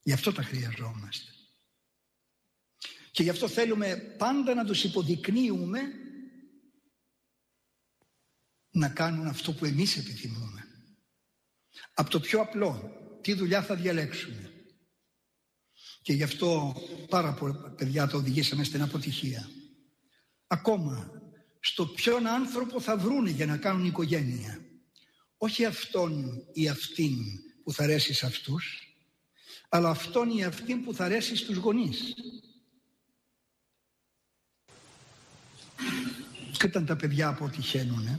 Γι' αυτό τα χρειαζόμαστε. Και γι' αυτό θέλουμε πάντα να τους υποδεικνύουμε να κάνουν αυτό που εμείς επιθυμούμε. Από το πιο απλό, τι δουλειά θα διαλέξουμε. Και γι' αυτό πάρα πολλά παιδιά το οδηγήσαμε στην αποτυχία. Ακόμα στο ποιον άνθρωπο θα βρούνε για να κάνουν οικογένεια. Όχι αυτόν ή αυτήν που θα αρέσει σε αυτούς, αλλά αυτόν ή αυτήν που θα αρέσει στους γονείς. Και όταν τα παιδιά αποτυχαίνουνε,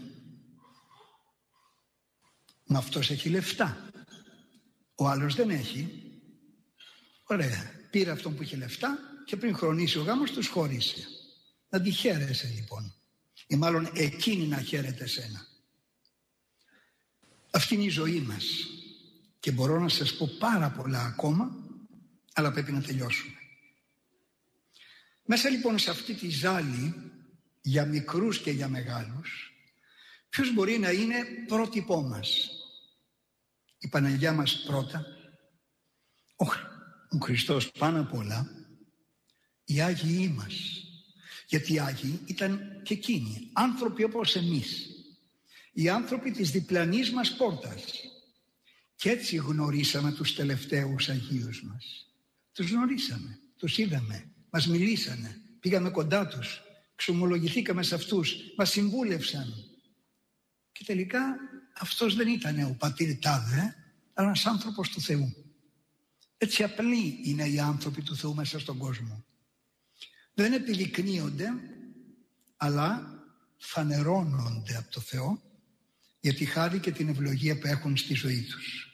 μα αυτός έχει λεφτά, ο άλλος δεν έχει. Ωραία, πήρε αυτόν που είχε λεφτά και πριν χρονίσει ο γάμος τους χώρισε. Να τη χαίρεσαι λοιπόν, ή μάλλον εκείνη να χαίρεται σένα. Αυτή είναι η ζωή μας και μπορώ να σας πω πάρα πολλά ακόμα, αλλά πρέπει να τελειώσουμε. Μέσα λοιπόν σε αυτή τη ζάλη για μικρούς και για μεγάλους, ποιος μπορεί να είναι πρότυπό μας? Η Παναγιά μας πρώτα, ο Χριστός πάνω απ' όλα, οι Άγιοι μας. Γιατί οι Άγιοι ήταν και εκείνοι, άνθρωποι όπως εμείς, οι άνθρωποι της διπλανής μας πόρτας. Και έτσι γνωρίσαμε τους τελευταίους Αγίους μας. Τους γνωρίσαμε, τους είδαμε, μας μιλήσανε, πήγαμε κοντά τους, ξομολογηθήκαμε σε αυτούς, μας συμβούλευσαν. Και τελικά αυτός δεν ήταν ο πατήρ τάδε, αλλά ένας άνθρωπος του Θεού. Έτσι απλοί είναι οι άνθρωποι του Θεού μέσα στον κόσμο. Δεν επιδεικνύονται, αλλά φανερώνονται από το Θεό για τη χάρη και την ευλογία που έχουν στη ζωή τους.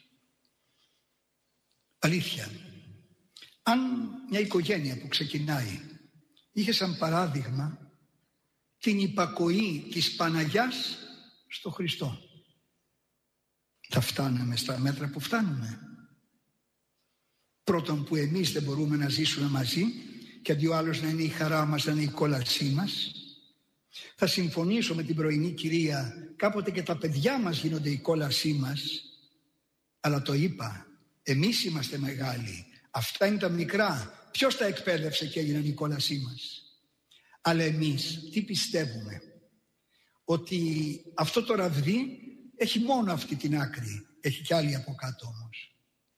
Αλήθεια, αν μια οικογένεια που ξεκινάει είχε σαν παράδειγμα την υπακοή της Παναγιάς στο Χριστό, θα φτάναμε στα μέτρα που φτάνουμε? Πρώτον, που εμείς δεν μπορούμε να ζήσουμε μαζί και αντί ο άλλος να είναι η χαρά μας, να είναι η κόλασή μας. Θα συμφωνήσω με την πρωινή κυρία, κάποτε και τα παιδιά μας γίνονται η κόλασή μας, αλλά το είπα, εμείς είμαστε μεγάλοι, αυτά είναι τα μικρά, ποιος τα εκπαίδευσε και έγιναν η κόλασή μας? Αλλά εμείς τι πιστεύουμε? Ότι αυτό το ραβδί έχει μόνο αυτή την άκρη, έχει κι άλλη από κάτω όμως.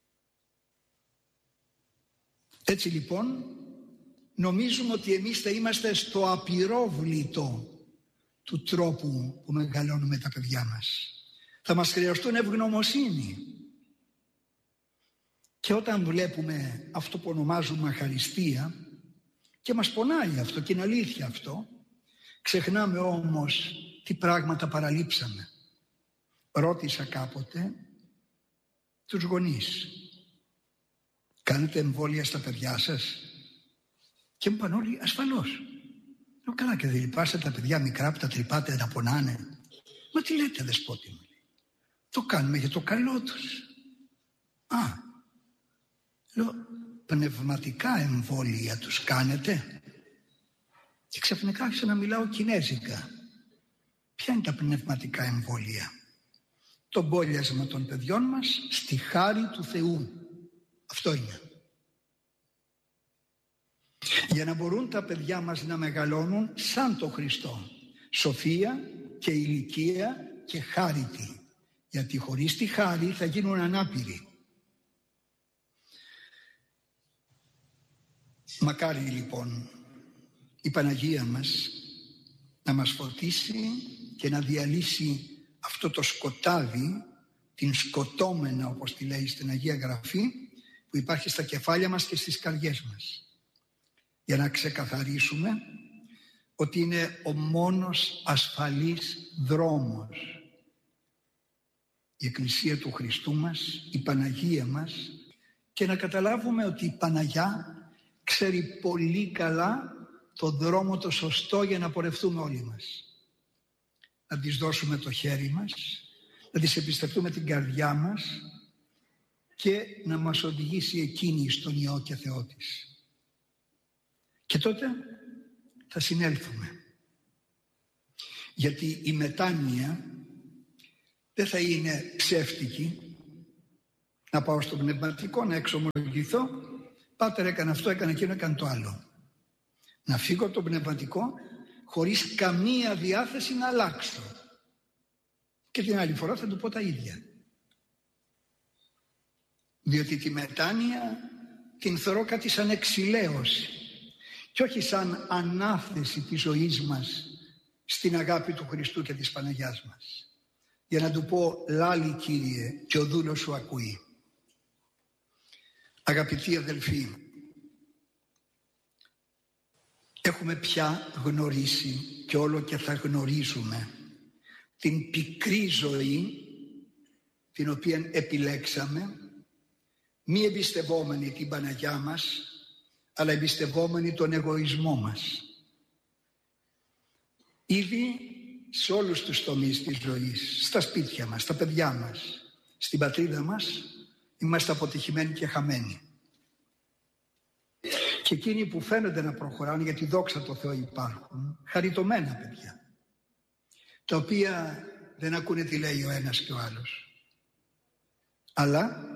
Έτσι λοιπόν νομίζουμε ότι εμείς θα είμαστε στο απειρόβλητο του τρόπου που μεγαλώνουμε τα παιδιά μας. Θα μας χρειαστούν ευγνωμοσύνη. Και όταν βλέπουμε αυτό που ονομάζουμε αχαριστία, και μας πονάει αυτό και είναι αλήθεια αυτό, ξεχνάμε όμως τι πράγματα παραλείψαμε. Ρώτησα κάποτε τους γονείς, κάνετε εμβόλια στα παιδιά σας? Και μου είπαν όλοι ασφαλώς. Λέω, καλά, και δεν λυπάστε τα παιδιά μικρά που τα τρυπάτε να πονάνε? Μα τι λέτε, δεσπότη μου? Το κάνουμε για το καλό τους. Λέω, πνευματικά εμβόλια τους κάνετε? Και ξαφνικά άρχισα να μιλάω κινέζικα. Ποια είναι τα πνευματικά εμβόλια? Το μπόλιασμα των παιδιών μας στη χάρη του Θεού. Αυτό είναι. Για να μπορούν τα παιδιά μας να μεγαλώνουν σαν το Χριστό, σοφία και ηλικία και χάρητη, γιατί χωρίς τη χάρη θα γίνουν ανάπηροι. Μακάρι λοιπόν η Παναγία μας να μας φωτίσει και να διαλύσει αυτό το σκοτάδι, την σκοτώμενα όπως τη λέει στην Αγία Γραφή, που υπάρχει στα κεφάλια μας και στις καρδιές μας, για να ξεκαθαρίσουμε ότι είναι ο μόνος ασφαλής δρόμος η Εκκλησία του Χριστού μας, η Παναγία μας, και να καταλάβουμε ότι η Παναγιά ξέρει πολύ καλά το δρόμο το σωστό για να πορευτούμε όλοι μας. Να της δώσουμε το χέρι μας, να της εμπιστευτούμε την καρδιά μας και να μας οδηγήσει εκείνη στον Υιό και Θεό της. Και τότε θα συνέλθουμε. Γιατί η μετάνοια δεν θα είναι ψεύτικη, Να πάω στο πνευματικό, να εξομολογηθώ. Πάτερ, έκανε αυτό, έκανε εκείνο, έκανε το άλλο. Να φύγω από το πνευματικό χωρίς καμία διάθεση να αλλάξω. Και την άλλη φορά θα του πω τα ίδια. Διότι τη μετάνοια την θεωρώ κάτι σαν εξηλαίωση και όχι σαν ανάθεση της ζωής μας στην αγάπη του Χριστού και της Παναγιάς μας. Για να του πω, λάλη Κύριε, και ο δούλος σου ακούει. Αγαπητοί αδελφοί, έχουμε πια γνωρίσει και όλο και θα γνωρίζουμε την πικρή ζωή την οποία επιλέξαμε, μη εμπιστευόμενοι την Παναγιά μας, αλλά εμπιστευόμενοι τον εγωισμό μας. Ήδη σε όλους τους τομείς της ζωής, στα σπίτια μας, στα παιδιά μας, στην πατρίδα μας, είμαστε αποτυχημένοι και χαμένοι. Και εκείνοι που φαίνονται να προχωράνε, γιατί δόξα τω Θεώ υπάρχουν, χαριτωμένα παιδιά, τα οποία δεν ακούνε τι λέει ο ένας και ο άλλος, αλλά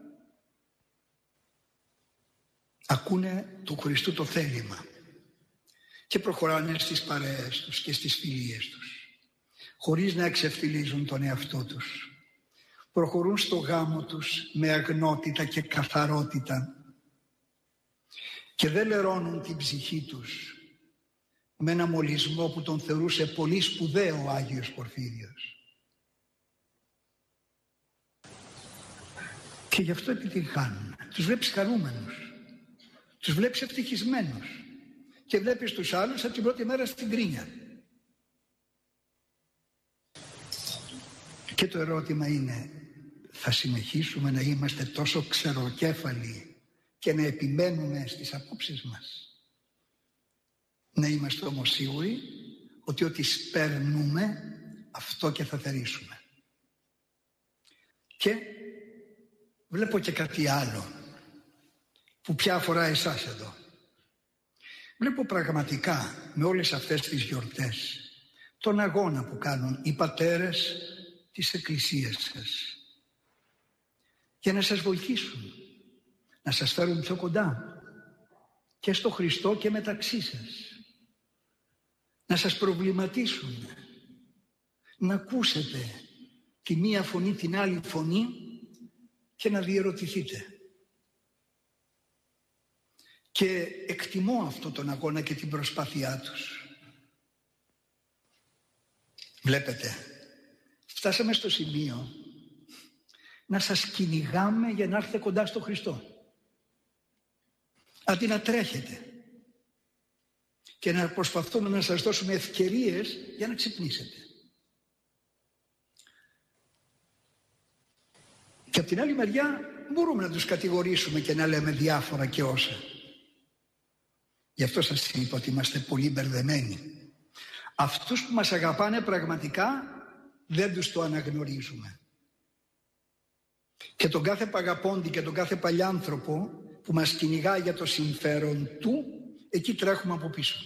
ακούνε του Χριστού το θέλημα και προχωράνε στις παρέες τους και στις φιλίες τους, χωρίς να εξευθυλίζουν τον εαυτό τους. Προχωρούν στο γάμο τους με αγνότητα και καθαρότητα και δεν λερώνουν την ψυχή τους με ένα μολυσμό που τον θεωρούσε πολύ σπουδαίο ο Άγιος Πορφύριος. Και γι' αυτό επιτυγχάνουν. Τους βλέπεις χαρούμενους, τους βλέπεις ευτυχισμένους και βλέπεις τους άλλους από την πρώτη μέρα στην κρίνια. Και το ερώτημα είναι, θα συνεχίσουμε να είμαστε τόσο ξεροκέφαλοι και να επιμένουμε στις απόψεις μας? Να είμαστε όμως σίγουροι ότι ό,τι σπέρνουμε αυτό και θα θερήσουμε. Και βλέπω και κάτι άλλο που πια αφορά εσάς εδώ. Βλέπω πραγματικά με όλες αυτές τις γιορτές τον αγώνα που κάνουν οι πατέρες της Εκκλησίας σας για να σας βοηθήσουν, να σας φέρουν πιο κοντά και στο Χριστό και μεταξύ σας, να σας προβληματίσουν, να ακούσετε τη μία φωνή την άλλη φωνή και να διερωτηθείτε. Και εκτιμώ αυτό τον αγώνα και την προσπάθειά τους. Βλέπετε, φτάσαμε στο σημείο να σας κυνηγάμε για να έρθετε κοντά στο Χριστό. Αντί να τρέχετε και να προσπαθούμε να σας δώσουμε ευκαιρίες για να ξυπνήσετε. Και από την άλλη μεριά μπορούμε να τους κατηγορήσουμε και να λέμε διάφορα και όσα. Γι' αυτό σας είπα ότι είμαστε πολύ μπερδεμένοι. Αυτούς που μας αγαπάνε πραγματικά δεν τους το αναγνωρίζουμε. Και τον κάθε παγαπώντη και τον κάθε παλιάνθρωπο που μας κυνηγάει για το συμφέρον του, εκεί τρέχουμε από πίσω.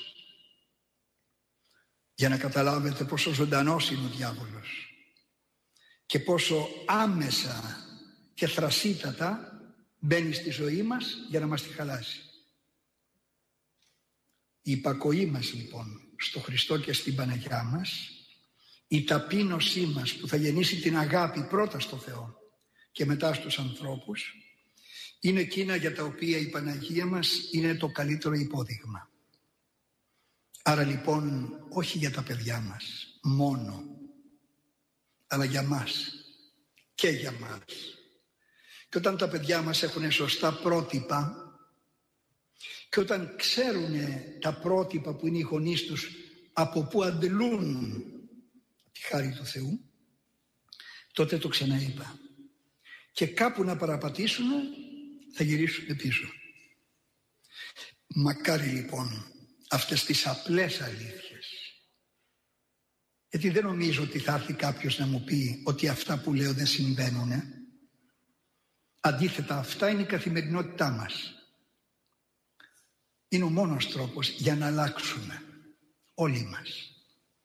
Για να καταλάβετε πόσο ζωντανός είναι ο διάβολος και πόσο άμεσα και θρασίτατα μπαίνει στη ζωή μας για να μας τη χαλάσει. Η υπακοή μας λοιπόν στο Χριστό και στην Παναγιά μας, η ταπείνωσή μας που θα γεννήσει την αγάπη πρώτα στο Θεό και μετά στους ανθρώπους, είναι εκείνα για τα οποία η Παναγία μας είναι το καλύτερο υπόδειγμα. Άρα λοιπόν όχι για τα παιδιά μας μόνο, αλλά για μας και για μας. Και όταν τα παιδιά μας έχουν σωστά πρότυπα και όταν ξέρουν τα πρότυπα που είναι οι γονείς τους από πού αντλούν τη χάρη του Θεού, τότε το ξαναείπα. Και κάπου να παραπατήσουν θα γυρίσουν πίσω. Μακάρι λοιπόν αυτές τις απλές αλήθειες. Γιατί δεν νομίζω ότι θα έρθει κάποιος να μου πει ότι αυτά που λέω δεν συμβαίνουν. Αντίθετα, αυτά είναι η καθημερινότητά μας. Είναι ο μόνος τρόπος για να αλλάξουμε όλοι μας.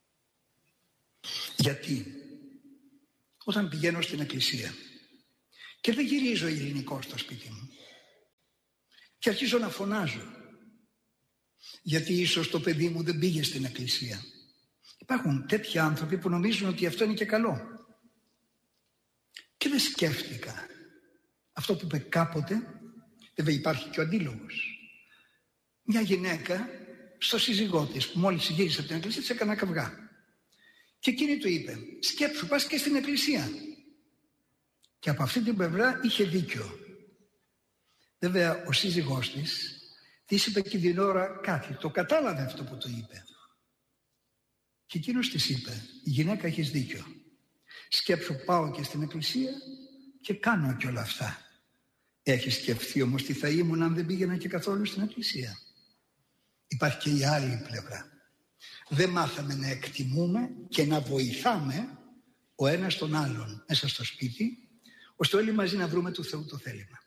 Γιατί όταν πηγαίνω στην εκκλησία Και δεν γυρίζω ειρηνικό στο σπίτι μου. Και αρχίζω να φωνάζω. Γιατί ίσως το παιδί μου δεν πήγε στην εκκλησία. Υπάρχουν τέτοιοι άνθρωποι που νομίζουν ότι αυτό είναι και καλό. Και δεν σκέφτηκα αυτό που είπε κάποτε. Βέβαια υπάρχει και ο αντίλογος. Μια γυναίκα στο σύζυγό της που μόλις γύρισε από την εκκλησία της έκανε καυγά. Και εκείνη του είπε, σκέψου, πας και στην εκκλησία. Και από αυτή την πλευρά είχε δίκιο. Βέβαια ο σύζυγός της είπε και την ώρα κάτι. Το κατάλαβε αυτό που του είπε. Και εκείνος της είπε, η γυναίκα έχεις δίκιο. Σκέψου, πάω και στην εκκλησία και κάνω και όλα αυτά. Έχεις σκεφτεί όμως τι θα ήμουν αν δεν πήγαινα και καθόλου στην εκκλησία. Υπάρχει και η άλλη πλευρά. Δεν μάθαμε να εκτιμούμε και να βοηθάμε ο ένας τον άλλον μέσα στο σπίτι, ώστε όλοι μαζί να βρούμε του Θεού το θέλημα.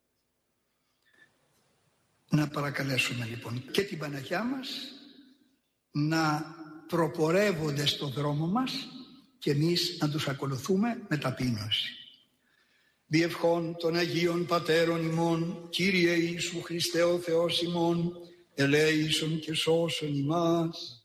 Να παρακαλέσουμε λοιπόν και την Παναγιά μας να προπορεύονται στο δρόμο μας και εμείς να τους ακολουθούμε με ταπείνωση. Διευχών των Αγίων Πατέρων ημών, Κύριε Ιησού Χριστέ ο Θεός ημών, ελέησον και σώσον ημάς.